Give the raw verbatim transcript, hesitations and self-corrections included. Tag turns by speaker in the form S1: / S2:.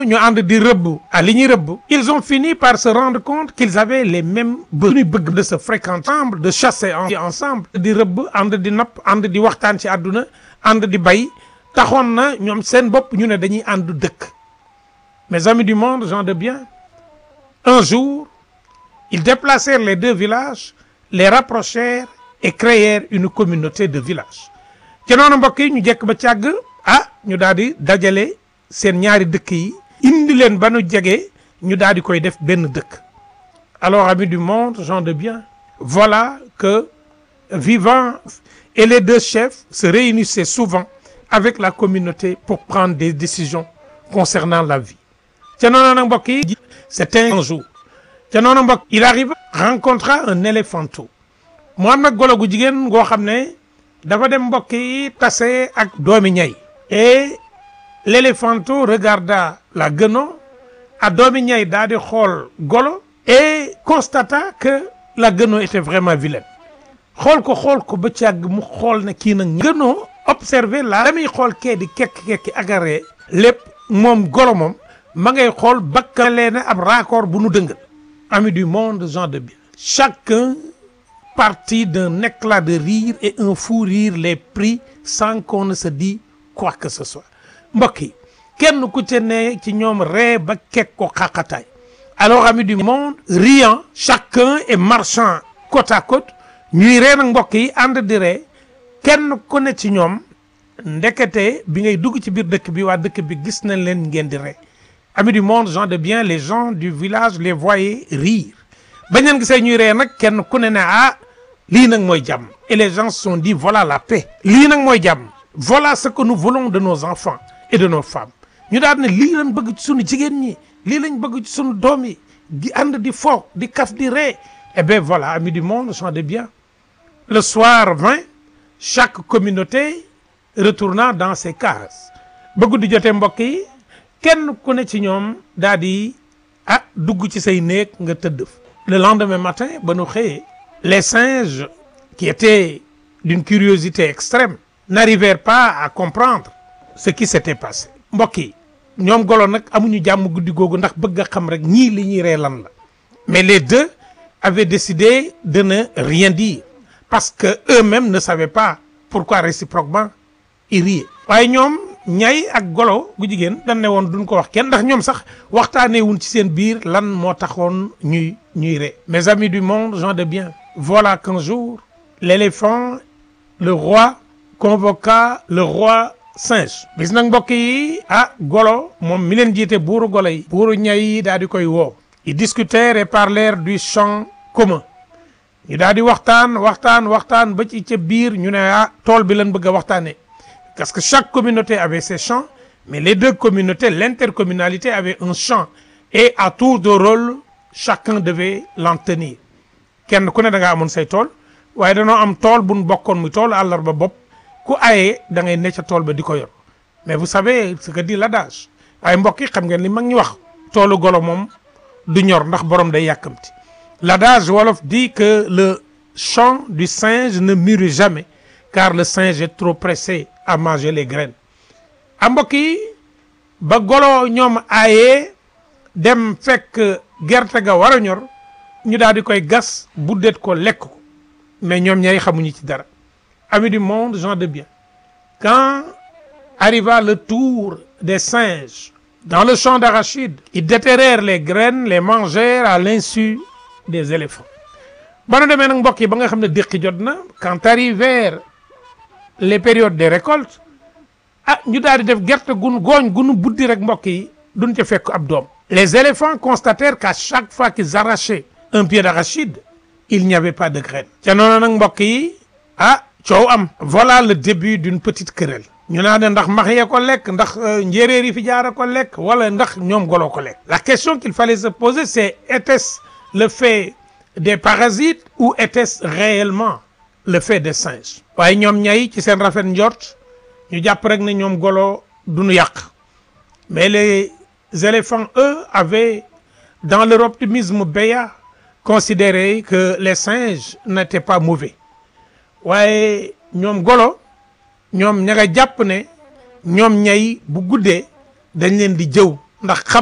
S1: ñu ànd di rëbb à li ñuy rëbb ils ont fini par se rendre compte qu'ils avaient les mêmes besoins bëgg de se fréquenter ensemble de chasser ensemble di rëbb ànd di napp ànd di waxtaan ci àdduna ànd di bay taxoon na ñoom seen bopp ñu ne dañuy ànd dëkk. Mes amis du monde, gens de bien, un jour ils déplacèrent les deux villages, les rapprochèrent et créèrent une communauté de villages. ci noonu mbokk yi ñu jekk ba càgg ah ñu daal di dajale seen ñaari dëkk yi indi leen ba nu jege ñu daal di koy def benn dëkk. Alors amis du monde, gens de bien, voilà que vivant et les deux chefs se réunissaient souvent avec la communauté pour prendre des décisions concernant la vie. ca noonu nag mbokk yi c'était un jour ca noonu mbokk il arriva rencontra un éléphanteau mu am nag golo gu jigéen goo xam ne dafa dem mbokk yi tase ak doomi ñay et l'éléphanteau regarda la guenon a doomi ñay daal di xool golo et constata que la guenon était vraiment vilaine xool ko xool ko ba càgg mu xool ne kii nag guenon observer la damuy xool kee di kekki-kekki agaree lépp moom golo moom ma ngay xool bakkalee na ab raccord bu nu dëngal. Amis du monde, gens de bien, chacun partit d'un éclat de rire et un fou rire les prit sans qu'on ne se dise quoi que ce soit. mbokk yi kenn ku ci ne ci ñoom ree ba kekk ko xaqataay. Alors amis du monde, riant chacun et marchant côte à côte ñuy ree nag mbokk yi ànd di ree kenn ku ne ci ñoom ndekete bi ngay dugg ci biir dëkk bi waa dëkk bi gis nañ leen ngeen di ree. Amis du monde, gens de bien, les gens du village les voyaient rire bañ leen gisee ñuy ree nag kenn ku ne ne ah lii nag mooy jàmm. Et les gens se sont dit voilà la paix. lii nag mooy jàmm. Voilà ce que nous voulons de nos enfants et de nos femmes. ñu daal ne lii lañ bëgg ci sunu jigéen ñi lii lañ bëgg ci sunu doom yi di ànd di fo di kaf di ree. Eh bien voilà, amis du monde, gens de bien, le soir vint, chaque communauté retourna dans ses cases. ba guddi jotee mbokk yi kenn ku ne ci ñoom daal di ah dugg ci say néeg nga tëdd. Le lendemain matin ba nu xëyee les singes qui étaient d'une curiosité extrême n'arrivèrent pas à comprendre ce qui s'était passé. mbokk yi ñoom golo nag amuñu jàmm guddi googu ndax bëgg a xam rek ñii li ñuy ree lan la. Mais les deux avaient décidé de ne rien dire parce que eux-mêmes ne savaient pas pourquoi réciproquement ils riaient. waaye ñoom ñay ak golo gu jigéen dañ ne woon duñ ko wax kenn ndax ñoom sax waxtaanee wuñ ci seen biir lan moo taxoon ñuy ñuy ree. Mes amis du monde, gens de bien, voilà qu'un jour l'éléphant, le roi, convoqua le roi singe. bis nag mbokk yi ah golo moom mi leen jiite buuru golo yi buuru ñay yi daal di koy woo. Ils discutèrent et parlèrent du champ commun. ñu daal di waxtaan waxtaan waxtaan ba ci ca biir ñu ne ah tool bi lañ bëgg a waxtaanee. Parce que chaque communauté avait ses champs, mais les deux communautés, l'intercommunalité avait un champ. Et à tour de rôle, chacun devait l'en tenir. kenn ku ne da nga amoon say tool waaye danoo am tool bu nu bokkoon muy tool àllarba bopp ku ayee da ngay ne ca tool ba di ko yor. Mais vous savez ce que dit l'adage. waaye mbokk yi xam ngeen li mag ñi wax toolu golo moom du ñor ndax borom day yàkkamti. L'adage wolof dit que le champ du singe ne mûrit jamais car le singe est trop pressé à manger les graines. a mbokk yi ba golo ñoom aayee dem fekk gerte ga war a ñor ñu daal di koy gas buddeet ko lekk ko mais ñoom ñay xamuñu ci dara. Amis du monde, gens de bien, quand arriva le tour des singes dans le champ d'arachide, ils déterrèrent les graines, les mangèrent à l'insu des éléphants. ba nu demee nag mbokk yi ba nga xam ne déqi jot na quand arrivèrent les périodes des récoltes ah ñu daal di def gerte gun gooñ gunu buddi rek mbokk yi duñ ca fekk ab doom. Les éléphants constatèrent qu'à chaque fois qu'ils arrachaient un pied d'arachide il n'y avait pas de graines. ca noonu nag mbokk yi ah coow am. Voilà le début d'une petite querelle. ñu naan ne ndax max yee ko lekk ndax njéeréer yi fi jaara ko lekk wala ndax ñoom golo ko lekk. La question qu'il fallait se poser c'est était-ce le fait des parasites ou était-ce réellement le fait des singes. waaye ñoom ñay ci seen rafet njort ñu jàpp rek ne ñoom golo duñu yàq mais les éléphants eux avaient dans leur optimisme béat considéré que les singes n'étaient pas mauvais waaye ñoom golo ñoom ña nga jàpp ne ñoom ñay bu guddee dañ leen di jëw ndax